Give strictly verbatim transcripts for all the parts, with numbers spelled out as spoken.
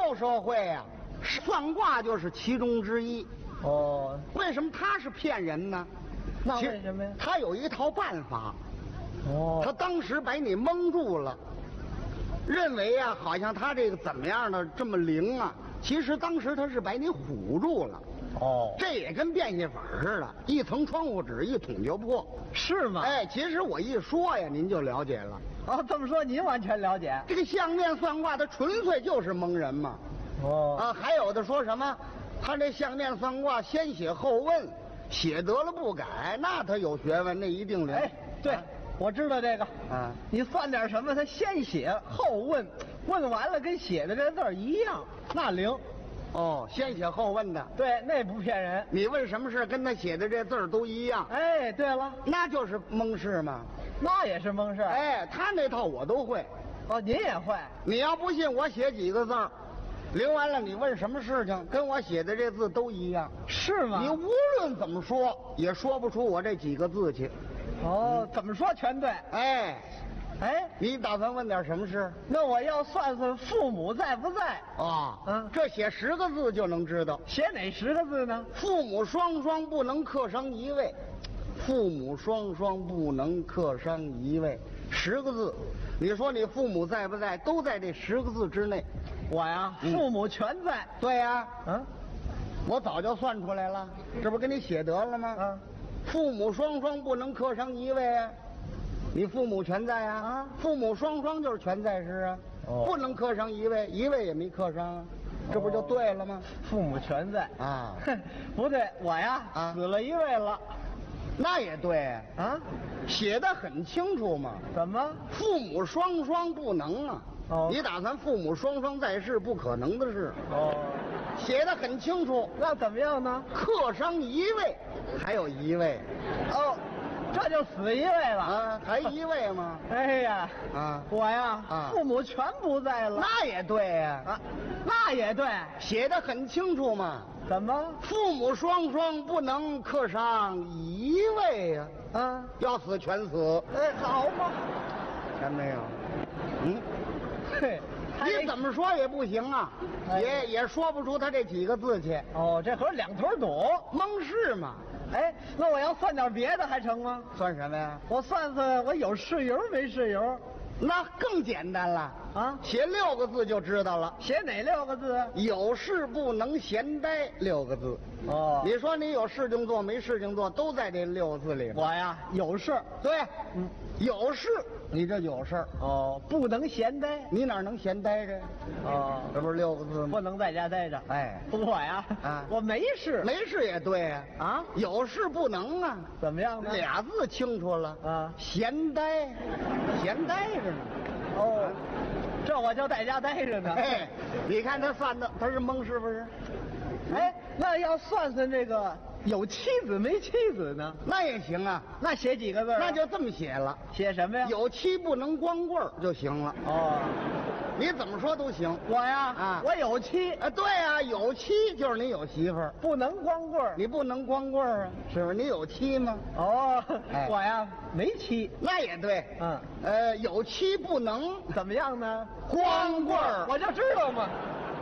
旧社会呀、啊，算卦就是其中之一。 哦， 为什么他是骗人呢？ 那为什么呀？ 他有一套办法。 哦， 他当时把你蒙住了，认为啊，好像他这个怎么样的这么灵啊？其实当时他是把你唬住了。 哦， 这也跟变戏法似的，一层窗户纸一捅就破， 是吗？ 哎，其实我一说呀，您就了解了。 哦，这么说您完全了解。 这个相面算卦，它纯粹就是蒙人嘛。 哦， 啊，还有的说什么，他这相面算卦先写后问，写得了不改，那他有学问，那一定灵。 哎，对。啊，我知道这个啊， 你算点什么？他先写后问，问完了跟写的这字儿一样，那灵。 哦，先写后问的， 对，那不骗人。 你问什么事，跟他写的这字儿都一样。 哎，对了， 那就是蒙事嘛。 那也是蒙事。 哎，他那套我都会。 哦，您也会？ 你要不信，我写几个字儿，灵完了，你问什么事情，跟我写的这字都一样。 是吗？ 你无论怎么说，也说不出我这几个字去。 哦，怎么说全对。 哎， 哎， 你打算问点什么事？ 那我要算算父母在不在啊？ 嗯， 这写十个字就能知道。 写哪十个字呢？ 父母双双不能克伤一位，父母双双不能克伤一位，十个字。你说你父母在不在？都在这十个字之内。 我呀， 嗯、 父母全在。 对呀、啊， 嗯， 我早就算出来了，这不给你写得了吗？ 嗯， 父母双双不能克伤一位啊。你父母全在啊？ 啊， 父母双双就是全在世啊， 哦， 不能克伤一位，一位也没克伤啊，这不就对了吗？ 父母全在啊， 不对，我呀， 啊， 死了一位了， 那也对啊， 写得很清楚嘛。 怎么？ 父母双双不能啊？ 哦， 你打算父母双双在世，不可能的事。 哦， 写得很清楚。 那怎么样呢？ 克伤一位，还有一位。 哦。这就死一位了啊，还一位吗？ 哎呀， 啊， 我呀， 啊， 父母全不在了。 那也对呀， 啊，那也对， 写得很清楚嘛。 怎么？ 父母双双不能克伤一位呀？ 啊， 要死全死。 哎，好嘛， 全没有。嗯， 嘿， 你怎么说也不行啊， 哎、 也也说不出他这几个字去。 哦，这合两头堵， 蒙事嘛。 哎，那我要算点别的还成吗？ 算什么呀？ 我算算我有事由没事由， 那更简单了啊！ 写六个字就知道了。 写哪六个字？ 有事不能闲呆六个字。 哦， 你说你有事情做没事情做，都在这六个字里。 我呀有事， 对， 嗯， 有事，你这有事哦，不能闲呆， 你哪能闲呆着？ 哦， 这不是六个字吗？ 不能在家待着。 哎， 我呀， 啊， 我没事， 没事也对啊， 啊， 有事不能啊， 怎么样呢？ 俩字清楚了啊， 闲呆，闲呆着呢。 哦，这我就在家待着呢。 哎，你看他算的，他是蒙是不是？ 哎，那要算算这个有妻子没妻子呢？ 那也行啊， 那写几个字、啊？ 那就这么写了。 写什么呀？ 有妻不能光棍儿就行了。 哦， 你怎么说都行。 我呀， 啊， 我有妻。 啊，对啊，有妻就是你有媳妇儿， 不能光棍儿。 你不能光棍儿啊，是不是？你有妻吗？ 哦， 哎、 我呀没妻。 那也对。 嗯， 呃，有妻不能怎么样呢？ 光棍儿， 我就知道嘛。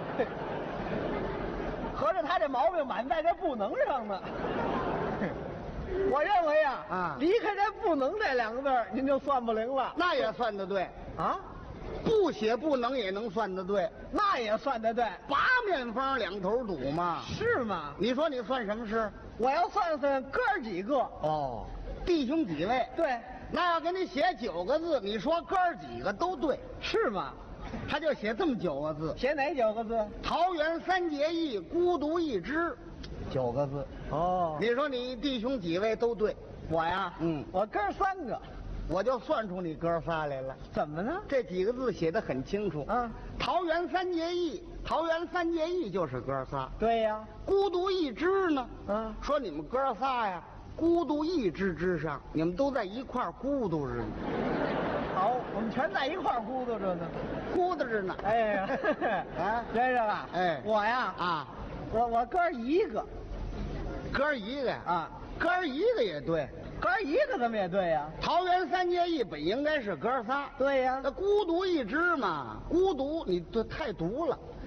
合着他这毛病满在这不能上呢。我认为啊， 啊， 离开这不能这两个字，您就算不灵了。 那也算得对啊， 不写不能也能算得对， 那也算得对。 八面风两头堵嘛， 是吗？ 你说你算什么事？ 我要算算哥儿几个。 哦，弟兄几位？ 对， 那要给你写九个字，你说哥儿几个都对， 是吗？ 他就写这么九个字。 写哪九个字？ 桃园三结义，孤独一枝，九个字。 哦， 你说你弟兄几位都对， 我呀， 嗯， 我哥儿三个， 我就算出你哥仨来了。 怎么呢？ 这几个字写得很清楚。 啊， 桃园三结义，桃园三结义就是哥仨。 对呀。 孤独一枝呢？ 啊， 说你们哥仨呀，孤独一枝之上，你们都在一块儿孤独着呢。 好，我们全在一块儿咕嘟着呢， 咕嘟着呢。 哎呀， 啊， 先生啊， 哎， 我呀， 啊， 我我哥儿一个， 哥儿一个呀， 啊， 哥儿一个也对， 哥儿一个怎么也对呀？ 桃园三结义本应该是哥仨， 对呀， 那孤独一枝嘛，孤独你这太独了。